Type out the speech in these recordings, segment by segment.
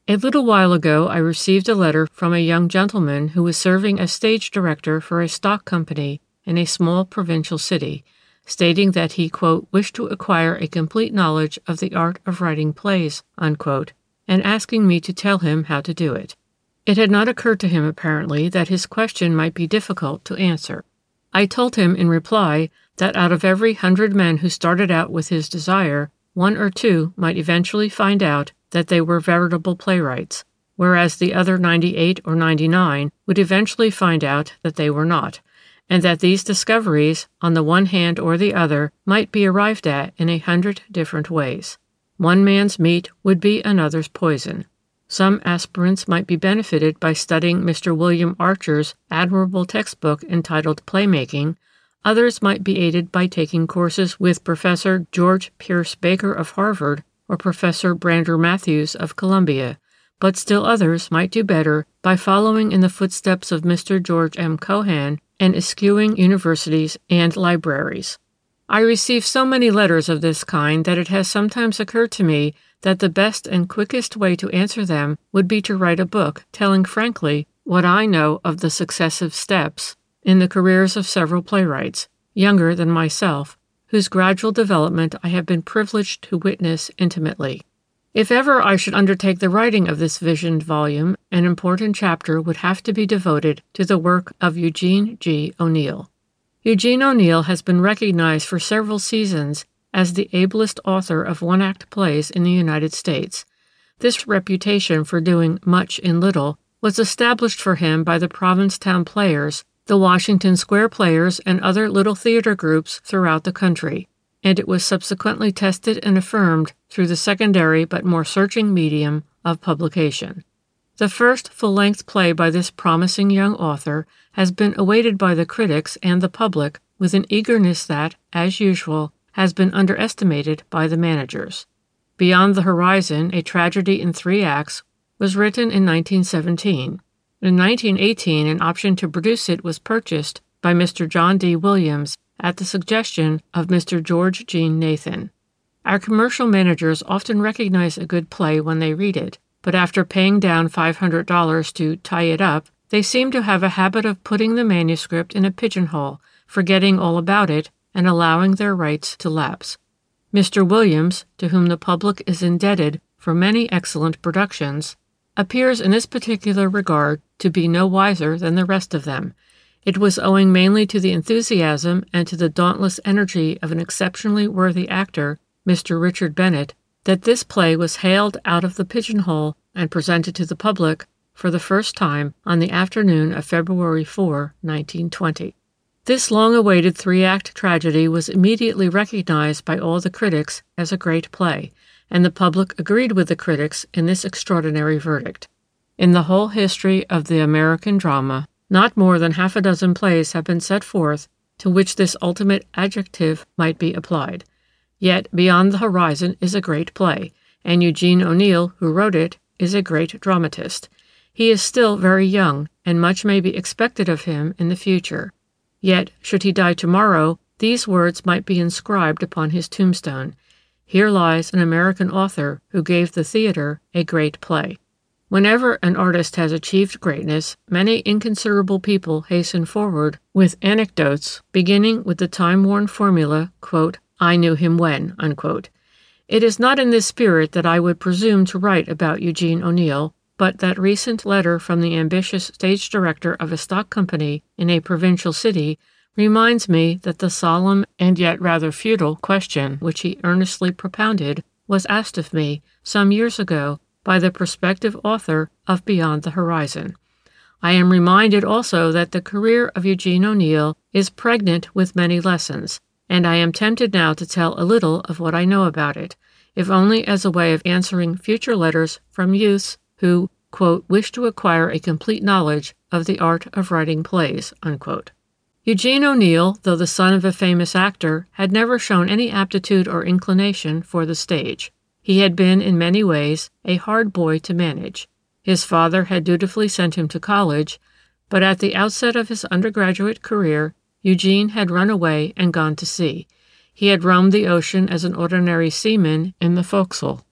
A little while ago I received a letter from a young gentleman who was serving as stage director for a stock company in a small provincial city, stating that he, quote, wished to acquire a complete knowledge of the art of writing plays, unquote, and asking me to tell him how to do it. It had not occurred to him, apparently, that his question might be difficult to answer. I told him in reply that out of every 100 men who started out with his desire, 1 or 2 might eventually find out that they were veritable playwrights, whereas the other 98 or 99 would eventually find out that they were not, and that these discoveries, on the one hand or the other, might be arrived at in 100 different ways. One man's meat would be another's poison. Some aspirants might be benefited by studying Mr. William Archer's admirable textbook entitled Playmaking. Others might be aided by taking courses with Professor George Pierce Baker of Harvard or Professor Brander Matthews of Columbia, but still others might do better by following in the footsteps of Mr. George M. Cohan and eschewing universities and libraries. I receive so many letters of this kind that it has sometimes occurred to me that the best and quickest way to answer them would be to write a book telling frankly what I know of the successive steps in the careers of several playwrights, younger than myself, whose gradual development I have been privileged to witness intimately. If ever I should undertake the writing of this visioned volume, an important chapter would have to be devoted to the work of Eugene G. O'Neill. Eugene O'Neill has been recognized for several seasons as the ablest author of one-act plays in the United States. This reputation for doing much in little was established for him by the Provincetown Players, the Washington Square Players, and other little theater groups throughout the country, and it was subsequently tested and affirmed through the secondary but more searching medium of publication. The first full-length play by this promising young author has been awaited by the critics and the public with an eagerness that, as usual, has been underestimated by the managers. Beyond the Horizon, a tragedy in 3 acts, was written in 1917. In 1918, an option to produce it was purchased by Mr. John D. Williams at the suggestion of Mr. George Jean Nathan. Our commercial managers often recognize a good play when they read it, but after paying down $500 to tie it up, they seem to have a habit of putting the manuscript in a pigeonhole, forgetting all about it, and allowing their rights to lapse. Mr. Williams, to whom the public is indebted for many excellent productions, appears in this particular regard to be no wiser than the rest of them. It was owing mainly to the enthusiasm and to the dauntless energy of an exceptionally worthy actor, Mr. Richard Bennett, that this play was haled out of the pigeonhole and presented to the public for the first time on the afternoon of February 4, 1920. This long-awaited 3-act tragedy was immediately recognized by all the critics as a great play, and the public agreed with the critics in this extraordinary verdict. In the whole history of the American drama, not more than 6 plays have been set forth to which this ultimate adjective might be applied. Yet Beyond the Horizon is a great play, and Eugene O'Neill, who wrote it, is a great dramatist. He is still very young, and much may be expected of him in the future. Yet, should he die tomorrow, these words might be inscribed upon his tombstone: "Here lies an American author who gave the theater a great play." Whenever an artist has achieved greatness, many inconsiderable people hasten forward with anecdotes, beginning with the time-worn formula, quote, "I knew him when," unquote. It is not in this spirit that I would presume to write about Eugene O'Neill, but that recent letter from the ambitious stage director of a stock company in a provincial city reminds me that the solemn and yet rather futile question which he earnestly propounded was asked of me some years ago by the prospective author of Beyond the Horizon. I am reminded also that the career of Eugene O'Neill is pregnant with many lessons, and I am tempted now to tell a little of what I know about it, if only as a way of answering future letters from youths who, quote, wish to acquire a complete knowledge of the art of writing plays, unquote. Eugene O'Neill, though the son of a famous actor, had never shown any aptitude or inclination for the stage. He had been, in many ways, a hard boy to manage. His father had dutifully sent him to college, but at the outset of his undergraduate career, Eugene had run away and gone to sea. He had roamed the ocean as an ordinary seaman in the forecastle.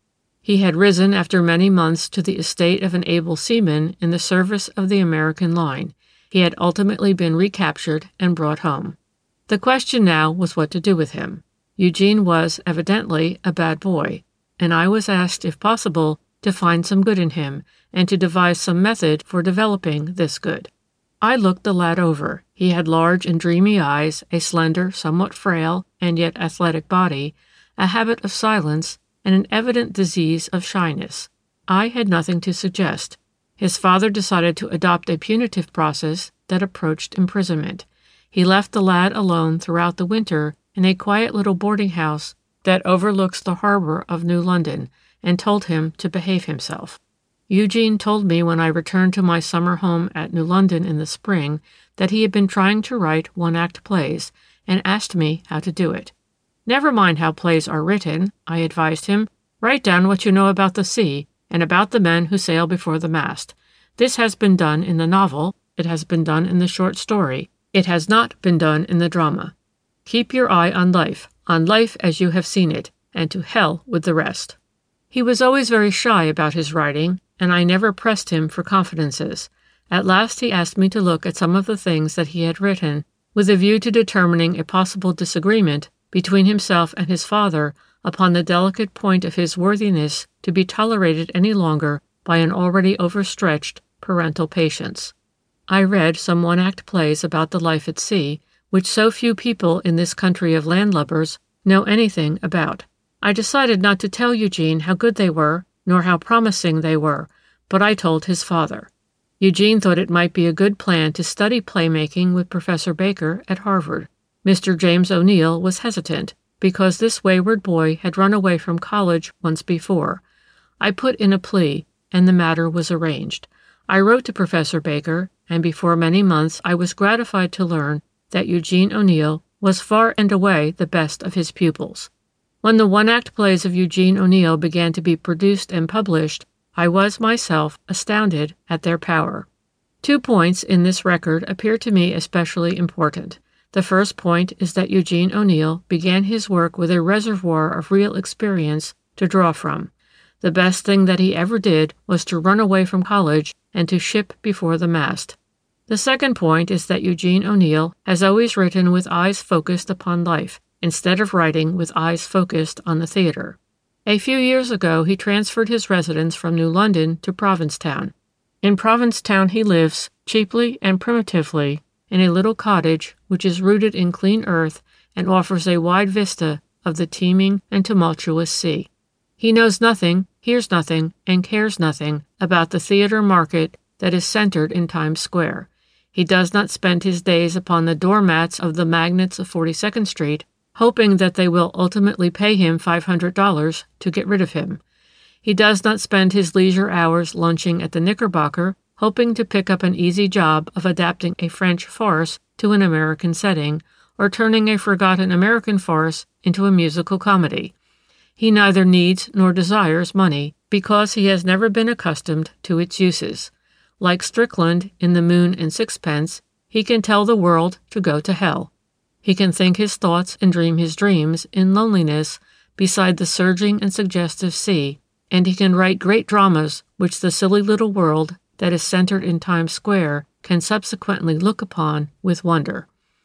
He had risen after many months to the estate of an able seaman in the service of the American line. He had ultimately been recaptured and brought home. The question now was what to do with him. Eugene was, evidently, a bad boy, and I was asked, if possible, to find some good in him and to devise some method for developing this good. I looked the lad over. He had large and dreamy eyes, a slender, somewhat frail, and yet athletic body, a habit of silence, and an evident disease of shyness. I had nothing to suggest. His father decided to adopt a punitive process that approached imprisonment. He left the lad alone throughout the winter in a quiet little boarding house that overlooks the harbor of New London, and told him to behave himself. Eugene told me when I returned to my summer home at New London in the spring that he had been trying to write one-act plays, and asked me how to do it. Never mind how plays are written, I advised him. Write down what you know about the sea and about the men who sail before the mast. This has been done in the novel. It has been done in the short story. It has not been done in the drama. Keep your eye on life as you have seen it, and to hell with the rest. He was always very shy about his writing, and I never pressed him for confidences. At last he asked me to look at some of the things that he had written, with a view to determining a possible disagreement between himself and his father upon the delicate point of his worthiness to be tolerated any longer by an already overstretched parental patience. I read some one-act plays about the life at sea, which so few people in this country of landlubbers know anything about. I decided not to tell Eugene how good they were, nor how promising they were, but I told his father. Eugene thought it might be a good plan to study playmaking with Professor Baker at Harvard. Mr. James O'Neill was hesitant, because this wayward boy had run away from college once before. I put in a plea, and the matter was arranged. I wrote to Professor Baker, and before many months I was gratified to learn that Eugene O'Neill was far and away the best of his pupils. When the one-act plays of Eugene O'Neill began to be produced and published, I was myself astounded at their power. 2 points in this record appear to me especially important. The first point is that Eugene O'Neill began his work with a reservoir of real experience to draw from. The best thing that he ever did was to run away from college and to ship before the mast. The second point is that Eugene O'Neill has always written with eyes focused upon life, instead of writing with eyes focused on the theater. A few years ago he transferred his residence from New London to Provincetown. In Provincetown he lives, cheaply and primitively, in a little cottage which is rooted in clean earth and offers a wide vista of the teeming and tumultuous sea. He knows nothing, hears nothing, and cares nothing about the theater market that is centered in Times Square. He does not spend his days upon the doormats of the magnates of 42nd Street, hoping that they will ultimately pay him $500 to get rid of him. He does not spend his leisure hours lunching at the Knickerbocker, hoping to pick up an easy job of adapting a French farce to an American setting, or turning a forgotten American farce into a musical comedy. He neither needs nor desires money, because he has never been accustomed to its uses. Like Strickland in The Moon and Sixpence, he can tell the world to go to hell. He can think his thoughts and dream his dreams in loneliness beside the surging and suggestive sea, and he can write great dramas which the silly little world that is centered in Times Square can subsequently look upon with wonder.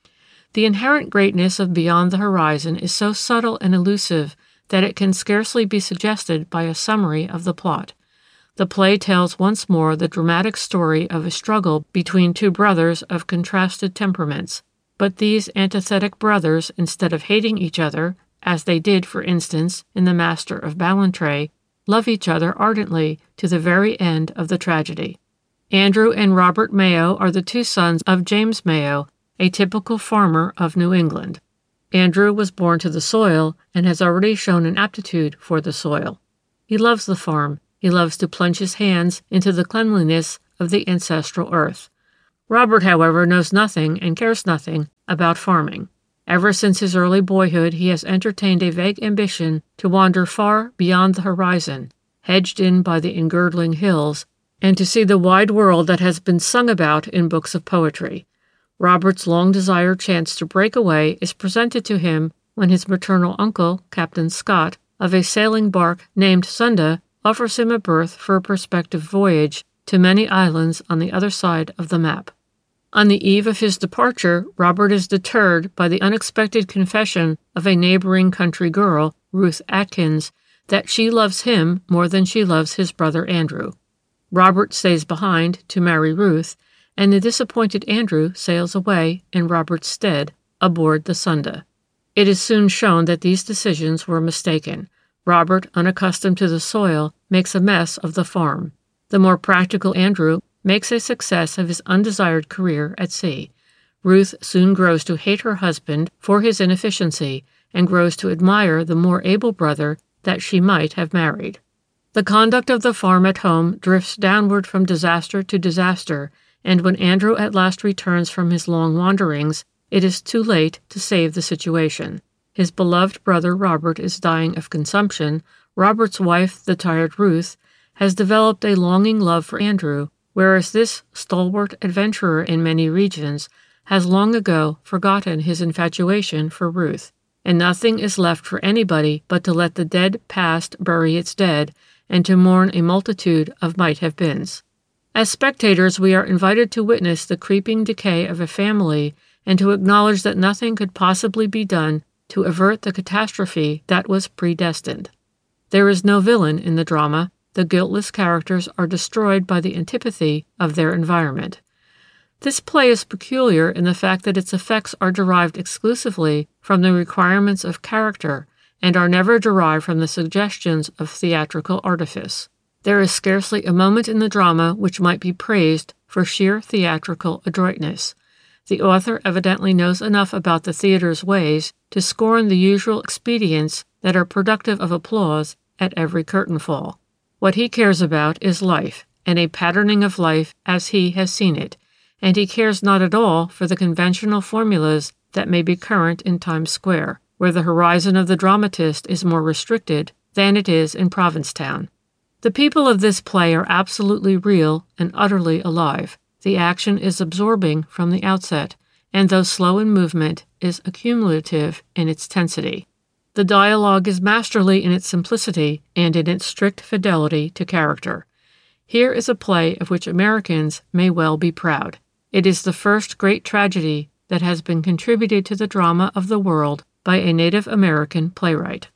The inherent greatness of Beyond the Horizon is so subtle and elusive that it can scarcely be suggested by a summary of the plot. The play tells once more the dramatic story of a struggle between two brothers of contrasted temperaments, but these antithetic brothers, instead of hating each other, as they did, for instance, in The Master of Ballantrae, love each other ardently to the very end of the tragedy. Andrew and Robert Mayo are the two sons of James Mayo, a typical farmer of New England. Andrew was born to the soil and has already shown an aptitude for the soil. He loves the farm. He loves to plunge his hands into the cleanliness of the ancestral earth. Robert, however, knows nothing and cares nothing about farming. Ever since his early boyhood, he has entertained a vague ambition to wander far beyond the horizon, hedged in by the engirdling hills, and to see the wide world that has been sung about in books of poetry. Robert's long-desired chance to break away is presented to him when his maternal uncle, Captain Scott, of a sailing bark named Sunda, offers him a berth for a prospective voyage to many islands on the other side of the map. On the eve of his departure, Robert is deterred by the unexpected confession of a neighboring country girl, Ruth Atkins, that she loves him more than she loves his brother Andrew. Robert stays behind to marry Ruth, and the disappointed Andrew sails away in Robert's stead aboard the Sunda. It is soon shown that these decisions were mistaken. Robert, unaccustomed to the soil, makes a mess of the farm. The more practical Andrew makes a success of his undesired career at sea. Ruth soon grows to hate her husband for his inefficiency and grows to admire the more able brother that she might have married. The conduct of the farm at home drifts downward from disaster to disaster, and when Andrew at last returns from his long wanderings, it is too late to save the situation. His beloved brother Robert is dying of consumption. Robert's wife, the tired Ruth, has developed a longing love for Andrew, whereas this stalwart adventurer in many regions has long ago forgotten his infatuation for Ruth, and nothing is left for anybody but to let the dead past bury its dead and to mourn a multitude of might-have-beens. As spectators, we are invited to witness the creeping decay of a family and to acknowledge that nothing could possibly be done to avert the catastrophe that was predestined. There is no villain in the drama. The guiltless characters are destroyed by the antipathy of their environment. This play is peculiar in the fact that its effects are derived exclusively from the requirements of character and are never derived from the suggestions of theatrical artifice. There is scarcely a moment in the drama which might be praised for sheer theatrical adroitness. The author evidently knows enough about the theater's ways to scorn the usual expedients that are productive of applause at every curtain fall. What he cares about is life, and a patterning of life as he has seen it, and he cares not at all for the conventional formulas that may be current in Times Square, where the horizon of the dramatist is more restricted than it is in Provincetown. The people of this play are absolutely real and utterly alive. The action is absorbing from the outset, and though slow in movement, is accumulative in its tensity. The dialogue is masterly in its simplicity and in its strict fidelity to character. Here is a play of which Americans may well be proud. It is the first great tragedy that has been contributed to the drama of the world by a Native American playwright.